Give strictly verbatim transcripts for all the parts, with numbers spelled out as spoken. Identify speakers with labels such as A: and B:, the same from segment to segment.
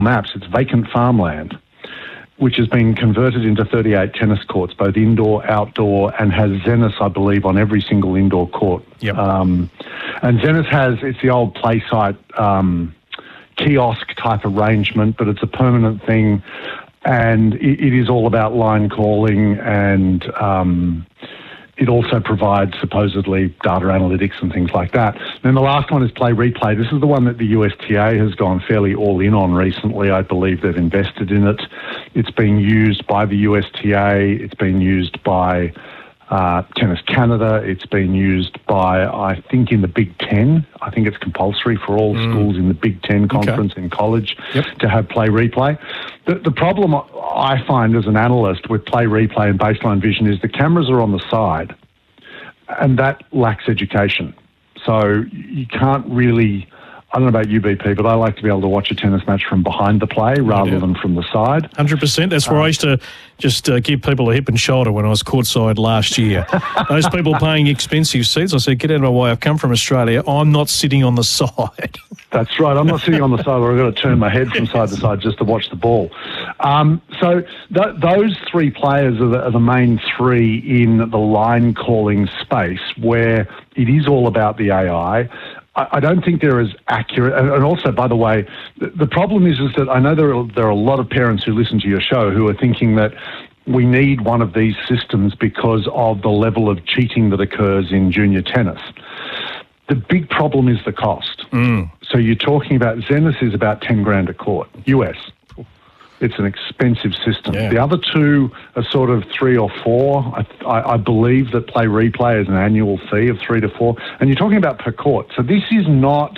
A: maps, it's vacant farmland, which has been converted into thirty-eight tennis courts, both indoor, outdoor, and has Zenith, I believe, on every single indoor court.
B: Yep.
A: Um, and Zenith has, it's the old play site um, kiosk type arrangement, but it's a permanent thing, and it, it is all about line calling, and um, it also provides supposedly data analytics and things like that. And then the last one is Play Replay. This is the one that the U S T A has gone fairly all in on recently. I believe they've invested in it. It's being used by the U S T A. It's been used by uh, Tennis Canada. It's been used by, I think, in the Big Ten. I think it's compulsory for all mm. schools in the Big Ten conference okay. in college yep. to have Play Replay. The, the problem I find as an analyst with Play Replay and baseline vision is the cameras are on the side, and that lacks education. So you can't really, I don't know about you, B P, but I like to be able to watch a tennis match from behind the play rather yeah. than from the side.
B: one hundred percent. That's where um, I used to just uh, give people a hip and shoulder when I was courtside last year. Those people paying expensive seats, I said, get out of my way. I've come from Australia. I'm not sitting on the side. That's
A: right. I'm not sitting on the side where I've got to turn my head from side to side just to watch the ball. Um, so th- those three players are the, are the main three in the line calling space where it is all about the A I. I don't think they're as accurate. And also, by the way, the problem is, is that I know there are, there are a lot of parents who listen to your show who are thinking that we need one of these systems because of the level of cheating that occurs in junior tennis. The big problem is the cost.
B: Mm.
A: So you're talking about, Zenith is about ten grand a court, U S. It's an expensive system.
B: Yeah.
A: The other two are sort of three or four. I, I, I believe that Play Replay is an annual fee of three to four. And you're talking about per court. So this is not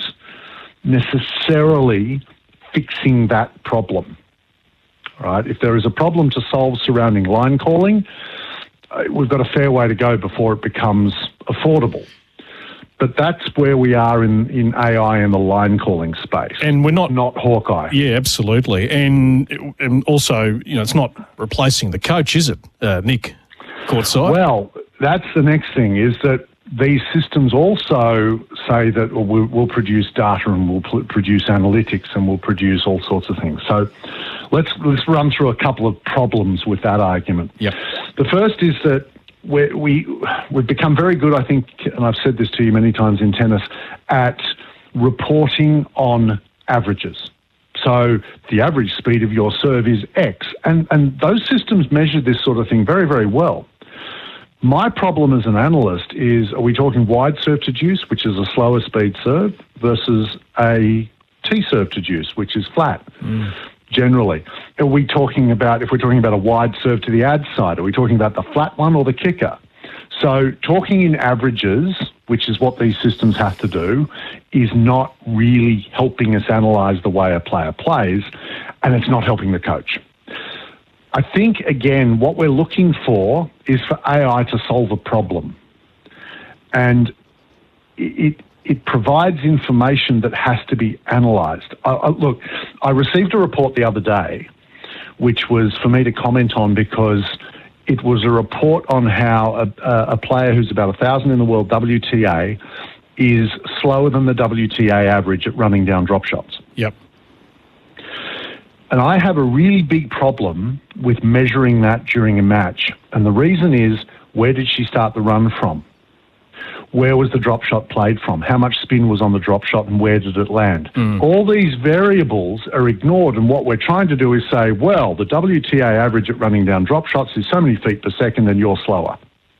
A: necessarily fixing that problem, right? If there is a problem to solve surrounding line calling, uh, we've got a fair way to go before it becomes affordable. But that's where we are in, in A I and the line calling space.
B: And we're not...
A: Not Hawkeye.
B: Yeah, absolutely. And, and also, you know, it's not replacing the coach, is it, uh, Nick, courtside?
A: Well, that's the next thing, is that these systems also say that well, we'll, we'll produce data and we'll pl- produce analytics and we'll produce all sorts of things. So let's let's run through a couple of problems with that argument.
B: Yep.
A: The first is that We're, we, we've become very good, I think, and I've said this to you many times in tennis, at reporting on averages. So the average speed of your serve is X, and, and those systems measure this sort of thing very, very well. My problem as an analyst is, are we talking wide serve to deuce, which is a slower speed serve, versus a T serve to deuce, which is flat?
B: Mm.
A: Generally, are we talking about, if we're talking about a wide serve to the ad side, are we talking about the flat one or the kicker? So talking in averages, which is what these systems have to do, is not really helping us analyse the way a player plays, and it's not helping the coach. I think, again, what we're looking for is for A I to solve a problem. And it It provides information that has to be analysed. I, I, look, I received a report the other day, which was for me to comment on because it was a report on how a, a player who's about a thousand in the world, W T A, is slower than the W T A average at running down drop shots.
B: Yep.
A: And I have a really big problem with measuring that during a match. And the reason is, where did she start the run from? Where was the drop shot played from? How much spin was on the drop shot and where did it land?
B: Mm.
A: All these variables are ignored, and what we're trying to do is say, well, the W T A average at running down drop shots is so many feet per second and you're slower.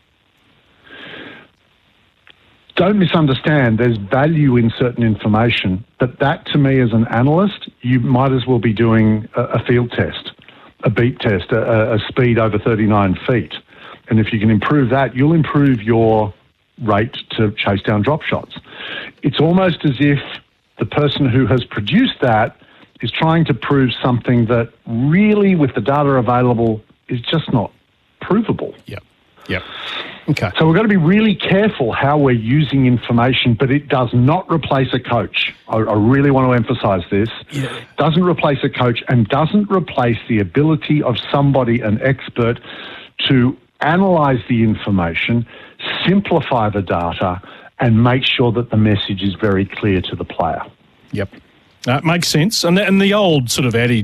A: Don't misunderstand, there's value in certain information, but that to me as an analyst, you might as well be doing a, a field test, a beat test, a, a speed over thirty-nine feet. And if you can improve that, you'll improve your rate to chase down drop shots. It's almost as if the person who has produced that is trying to prove something that really, with the data available, is just not provable.
B: Yep. Yep. Okay.
A: So we've got to be really careful how we're using information, but it does not replace a coach. I, I really want to emphasize this.
B: Yeah.
A: Doesn't replace a coach and doesn't replace the ability of somebody, an expert, to analyze the information, simplify the data, and make sure that the message is very clear to the player.
B: Yep. That makes sense. And the, and the old sort of adage,